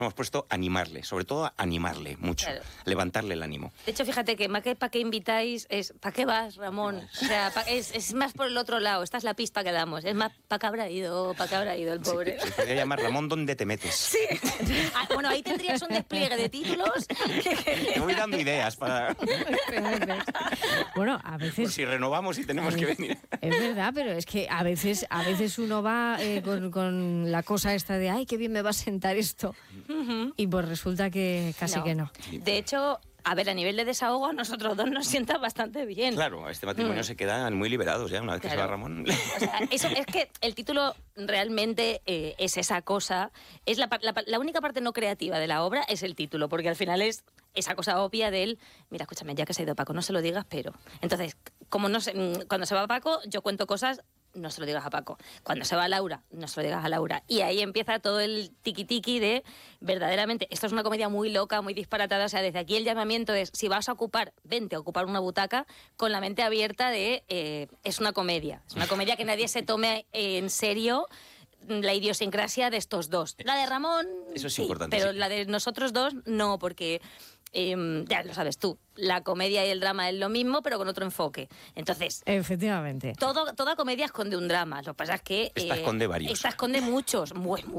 hemos puesto animarle, sobre todo animarle mucho, Claro. levantarle el ánimo. De hecho, fíjate que más que para qué invitáis, es ¿para qué vas, Ramón? O sea, es más por el otro lado. Esta es la pista que damos. Es más, ¿para qué habrá ido el pobre? Se podría llamar Ramón, ¿dónde te metes? Sí. Bueno, ahí tendrías un despliegue de títulos. Te voy dando ideas para... Bueno, a veces... Por si renovamos y tenemos que venir. Es verdad, pero es que a veces uno va con la cosa esta de ¡ay, qué bien me va a sentar esto! Y pues resulta que casi que no. De hecho, a ver, a nivel de desahogo, a nosotros dos nos sienta bastante bien. Claro, este matrimonio se quedan muy liberados ya una vez que se va Ramón. O sea, eso es que el título realmente es esa cosa. Es la única parte no creativa de la obra es el título, porque al final es esa cosa obvia del, mira, escúchame, ya que se ha ido Paco, no se lo digas, pero... Entonces, como no sé, cuando se va Paco, yo cuento cosas, no se lo digas a Paco. Cuando se va Laura, no se lo digas a Laura. Y ahí empieza todo el tiqui-tiqui de, verdaderamente, esto es una comedia muy loca, muy disparatada. O sea, desde aquí el llamamiento es, si vas a ocupar, vente a ocupar una butaca con la mente abierta de, es una comedia. Es una comedia que nadie se tome en serio la idiosincrasia de estos dos. La de Ramón, eso es sí, importante, pero sí. la de nosotros dos, no, porque... ya lo sabes tú, la comedia y el drama es lo mismo, pero con otro enfoque. Entonces, efectivamente, toda comedia esconde un drama. Lo que pasa es que... Esta esconde varios. Esta esconde muchos.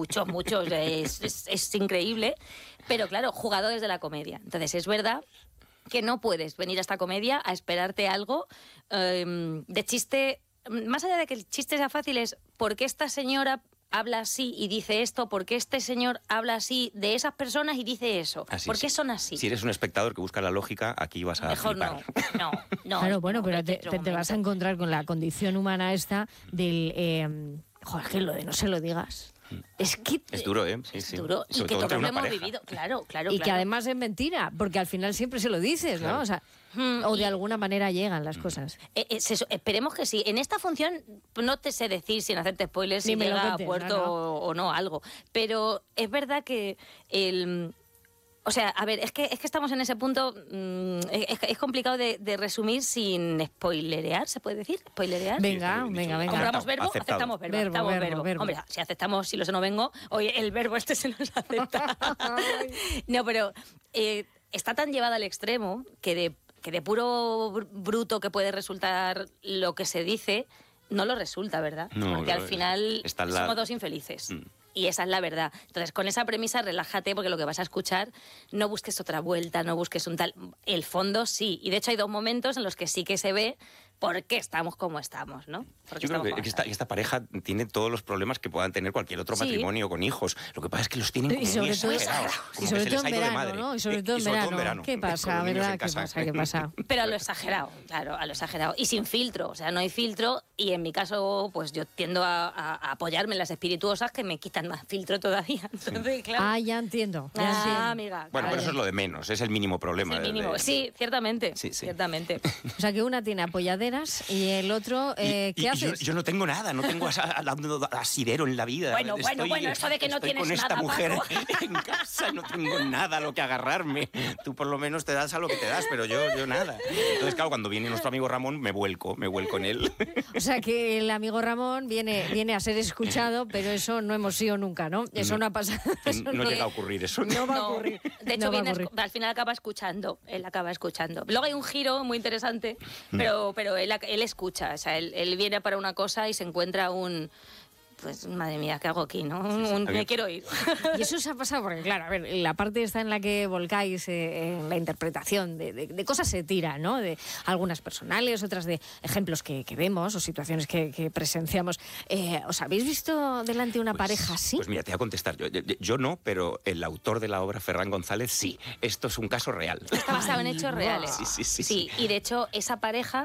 Es increíble. Pero claro, jugadores de la comedia. Entonces, es verdad que no puedes venir a esta comedia a esperarte algo de chiste... Más allá de que el chiste sea fácil, es ¿por qué esta señora habla así y dice esto? ¿Por qué este señor habla así de esas personas y dice eso? Así, ¿Por qué sí. son así? Si eres un espectador que busca la lógica, aquí vas a Mejor flipar. no. claro, bueno, no, pero vete otro te vas a momento. encontrar con la condición humana esta del... joder, que lo de no se lo digas. Es que... Es duro, ¿eh? Sí, Es sí. duro. Y Sobre que todo todos entre lo una hemos pareja. vivido. Claro. Y que además es mentira, porque al final siempre se lo dices, ¿no? Claro. O sea, o de alguna manera llegan las cosas. Esperemos que sí. En esta función no te sé decir, sin hacerte spoilers, Ni si me lo llega cuentes, a puerto no. o no algo. Pero es verdad que o sea, a ver, es que estamos en ese punto, es complicado de resumir sin spoilerear, ¿se puede decir? ¿Spoilerear? Venga. ¿Compramos verbo? Aceptado. Aceptamos verbo. Hombre, si aceptamos, si lo se no vengo, oye, el verbo este se nos acepta. No, pero está tan llevada al extremo que de puro bruto que puede resultar lo que se dice, no lo resulta, ¿verdad? No, porque al final está somos dos infelices. Y esa es la verdad. Entonces, con esa premisa, relájate, porque lo que vas a escuchar, no busques otra vuelta, no busques un tal... El fondo sí. Y de hecho hay dos momentos en los que sí que se ve por qué estamos como estamos, ¿no? Yo creo que esta pareja tiene todos los problemas que puedan tener cualquier otro matrimonio con hijos. Lo que pasa es que los tienen como Y sobre muy todo, exagerados. Como y sobre que se todo les ha en ido de verano, madre. ¿no? Y sobre todo en sobre verano. ¿Qué pasa, con los niños verdad? en casa. ¿Qué pasa? Pero a lo exagerado, claro, a lo exagerado. Y sin filtro, o sea, no hay filtro. Y en mi caso, pues yo tiendo a apoyarme en las espirituosas que me quitan más filtro todavía. Entonces, claro. Ah, ya entiendo. Amiga. Bueno, claro. pero eso es lo de menos, es el mínimo problema. Es el mínimo. Sí, ciertamente. Ciertamente. O sea, que una tiene apoyaderas y el otro, ¿qué haces? Yo no tengo nada, no tengo asidero en la vida. Bueno, eso de que no tienes con esta nada, mujer Paco. en casa, no tengo nada a lo que agarrarme. Tú por lo menos te das a lo que te das, pero yo nada. Entonces, claro, cuando viene nuestro amigo Ramón, me vuelco en él. O sea, que el amigo Ramón viene a ser escuchado, pero eso no hemos sido nunca, ¿no? Eso no ha pasado. No llega a ocurrir eso. No va a ocurrir. De hecho, No va a ocurrir. al final acaba escuchando. Él acaba escuchando. Luego hay un giro muy interesante, pero él escucha. O sea, él viene para una cosa y se encuentra pues madre mía, ¿qué hago aquí? ¿No? Me quiero ir. Y eso se ha pasado porque, claro, a ver, la parte está en la que volcáis en la interpretación de cosas se tira, ¿no? De algunas personales, otras de ejemplos que vemos o situaciones que presenciamos. ¿Os habéis visto delante de una pareja así? Pues mira, te voy a contestar. Yo no, pero el autor de la obra, Ferran González, sí. Esto es un caso real. Está basado en hechos reales. Sí. Y de hecho, esa pareja...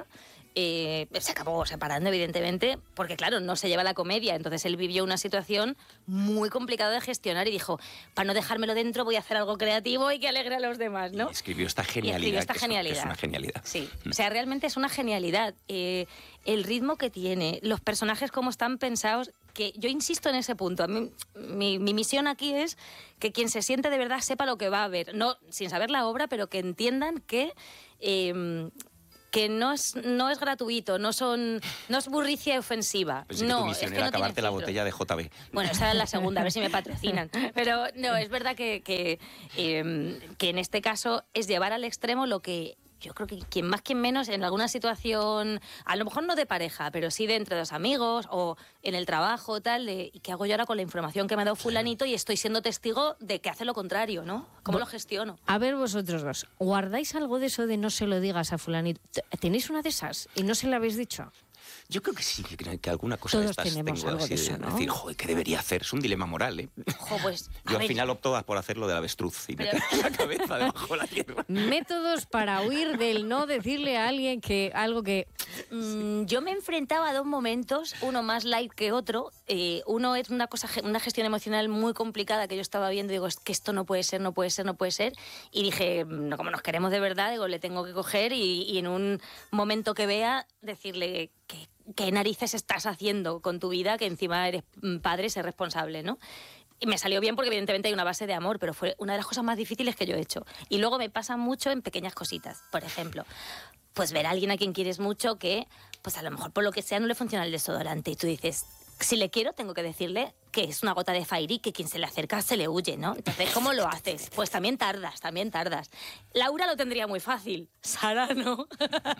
se acabó separando, evidentemente, porque claro, no se lleva la comedia. Entonces él vivió una situación muy complicada de gestionar y dijo, para no dejármelo dentro voy a hacer algo creativo y que alegre a los demás, ¿no? Y escribió esta genialidad. Que es una genialidad. Sí, o sea, realmente es una genialidad. El ritmo que tiene, los personajes cómo están pensados, que yo insisto en ese punto. A mí, mi misión aquí es que quien se siente de verdad sepa lo que va a ver. No sin saber la obra, pero que entiendan que... que no es gratuito, no es burricia ofensiva. Pensé que no, tu misión es que era no tiene acabarte la filtro. botella de JB. Bueno, esa era la segunda, a ver si me patrocinan. Pero no, es verdad que en este caso es llevar al extremo lo que yo creo que quien más, quien menos, en alguna situación, a lo mejor no de pareja, pero sí de entre dos amigos o en el trabajo, tal, de ¿y qué hago yo ahora con la información que me ha dado fulanito y estoy siendo testigo de que hace lo contrario, ¿no? ¿Cómo lo gestiono? A ver vosotros dos, ¿guardáis algo de eso de no se lo digas a fulanito? ¿Tenéis una de esas y no se la habéis dicho? Yo creo que sí, que alguna cosa Todos de estas tenemos tengo algo así de eso, ¿no? decir, joder, ¿qué debería hacer? Es un dilema moral, ¿eh? Ojo, pues, a Yo al ver, final opto por hacer lo del avestruz y meter la cabeza debajo de la tierra. Métodos para huir del no decirle a alguien que algo que... yo me enfrentaba a dos momentos, uno más light que otro. Uno es una gestión emocional muy complicada que yo estaba viendo. Digo, es que esto no puede ser, no puede ser, no puede ser. Y dije, no, como nos queremos de verdad, digo, le tengo que coger y en un momento que vea decirle que ¿qué narices estás haciendo con tu vida? Que encima eres padre, ser responsable, ¿no? Y me salió bien porque evidentemente hay una base de amor, pero fue una de las cosas más difíciles que yo he hecho. Y luego me pasa mucho en pequeñas cositas. Por ejemplo, pues ver a alguien a quien quieres mucho que, pues a lo mejor por lo que sea no le funciona el desodorante. Y tú dices, si le quiero tengo que decirle que es una gota de Fairy, que quien se le acerca se le huye, ¿no? Entonces, ¿cómo lo haces? Pues también tardas, también tardas. Laura lo tendría muy fácil. Sara no.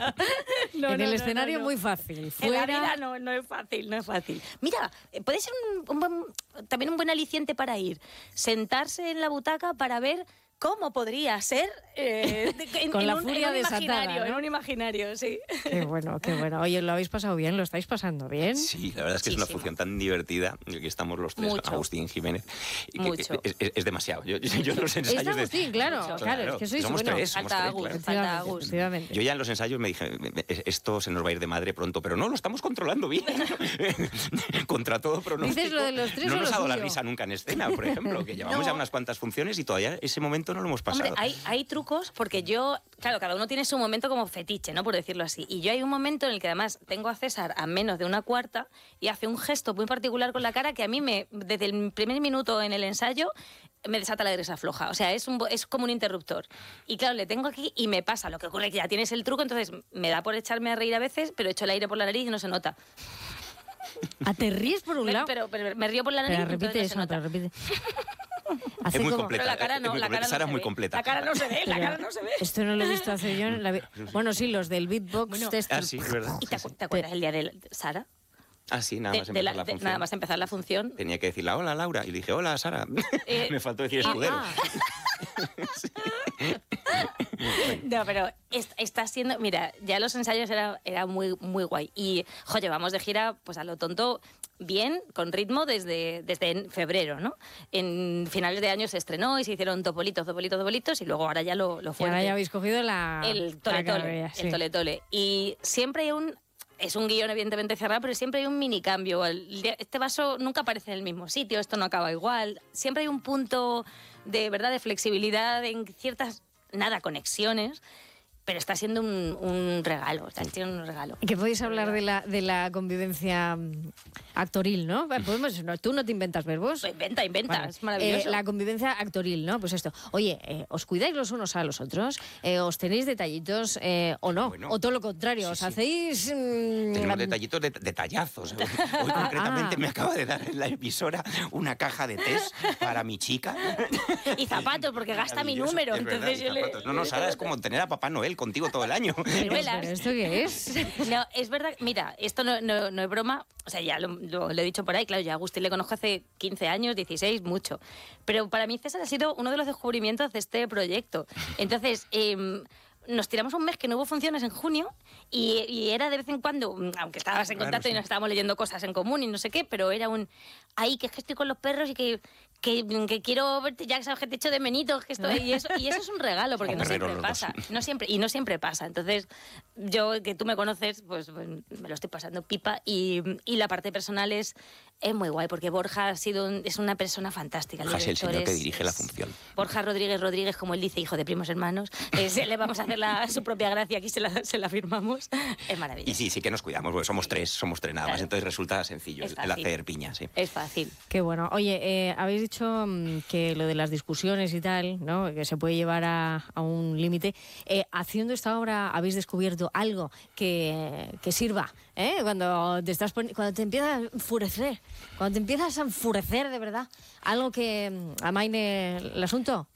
en el escenario muy fácil. Fuera... En la vida no es fácil, no es fácil. Mira, puede ser también un buen aliciente para ir. Sentarse en la butaca para ver cómo podría ser con la furia desatada, imaginario, ¿no? en un imaginario, sí. Qué bueno, qué bueno. Oye, ¿lo habéis pasado bien? ¿Lo estáis pasando bien? Sí, la verdad es que es una Muchísimo. función tan divertida. Aquí estamos los tres, Mucho. Agustín, Jiménez. Y que Mucho. Es demasiado. Yo en los ensayos... Es Agustín, claro, Claro, es que sois somos bueno. tres, somos Falta tres, Agus, claro. falta Agus. Efectivamente. Yo ya en los ensayos me dije, esto se nos va a ir de madre pronto, pero no, lo estamos controlando bien. Contra todo pronóstico. ¿Dices lo de los tres no o nos lo ha dado la suyo? risa nunca en escena, por ejemplo, que llevamos No. ya unas cuantas funciones y todavía ese momento no lo hemos pasado. Hombre, hay trucos porque yo, claro, cada uno tiene su momento como fetiche, ¿no? Por decirlo así. Y yo hay un momento en el que además tengo a César a menos de una cuarta y hace un gesto muy particular con la cara que a mí desde el primer minuto en el ensayo me desata la grisa floja. O sea, es como un interruptor. Y claro, le tengo aquí y me pasa. Lo que ocurre es que ya tienes el truco, entonces me da por echarme a reír a veces, pero echo el aire por la nariz y no se nota. Te ríes por un lado. Pero me río por la nariz Pero y entonces repite no eso, se nota. pero repite. Es muy como- completa. Pero la cara no, muy la cara no Sara se es muy ve. completa. La cara no se ve, la cara no se ve. Esto no lo he visto hacer yo en la vida. Bueno, sí, los del beatbox Bueno, test. Ah, sí, es verdad. ¿Y te acuerdas el día de Sara? Ah, sí, nada más empezar la función. Nada más empezar la función. Tenía que decirle, hola, Laura. Y le dije, hola, Sara. Me faltó decir escudero. Ah, No, pero está siendo... Mira, ya los ensayos era muy, muy guay. Y, joder, vamos de gira, pues a lo tonto, bien, con ritmo, desde en febrero, ¿no? En finales de año se estrenó y se hicieron topolitos, y luego ahora ya lo y fuerte. ahora ya habéis cogido El tole-tole, carrera, sí. el tole-tole. Y siempre hay es un guión evidentemente cerrado, pero siempre hay un mini cambio. Este vaso nunca aparece en el mismo sitio, esto no acaba igual. Siempre hay un punto de verdad de flexibilidad en ciertas, conexiones, pero está siendo un regalo, está siendo un regalo. Que podéis hablar de la convivencia actoril, ¿no? Podemos, tú no te inventas verbos. Pues inventa, Bueno, es maravilloso. la convivencia actoril, ¿no? Pues esto. Oye, ¿os cuidáis los unos a los otros? ¿Os tenéis detallitos o no? Bueno, o todo lo contrario, sí, ¿os sí. hacéis...? Tenemos detallitos detallazos. Hoy concretamente me acaba de dar en la emisora una caja de test para mi chica. Y zapatos, porque gasta mi Maravilloso. número. Es verdad, Entonces y yo le... zapatos. No, Sara, es como tener a Papá Noel contigo todo el año. Ciruelas. ¿Pero esto qué es? No, es verdad, mira, esto no es broma, o sea, ya lo he dicho por ahí, claro, yo a Agustín le conozco hace 15 años, 16, mucho, pero para mí César ha sido uno de los descubrimientos de este proyecto. Entonces, nos tiramos un mes que no hubo funciones en junio y era de vez en cuando, aunque estabas en Claro, contacto sí. y nos estábamos leyendo cosas en común y no sé qué, pero era ahí que es que estoy con los perros y que quiero verte, ya sabes que te echo de menitos, que estoy, y eso es un regalo, porque Son no guerreros siempre los dos. pasa, no siempre pasa. Entonces, yo, que tú me conoces, pues me lo estoy pasando pipa y la parte personal es Es muy guay, porque Borja es una persona fantástica. Borja es el señor que dirige la función. Borja Rodríguez, como él dice, hijo de primos hermanos. Le vamos a hacer su propia gracia, aquí se la firmamos. Es maravilloso. Y sí que nos cuidamos, porque somos tres nada más, entonces resulta sencillo el hacer piña, sí. Es fácil. Qué bueno. Oye, habéis dicho que lo de las discusiones y tal, ¿no? Que se puede llevar a un límite. Haciendo esta obra, ¿habéis descubierto algo que sirva? Cuando te empiezas a enfurecer, de verdad, algo que amaine el asunto.